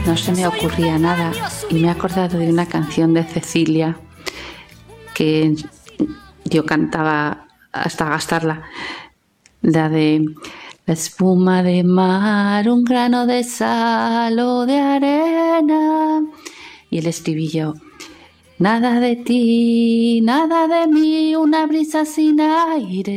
no se me ocurría nada y me he acordado de una canción de Cecilia que yo cantaba hasta gastarla, la de la espuma de mar, un grano de sal o de arena, y el estribillo: nada de ti, nada de mí, una brisa sin aire.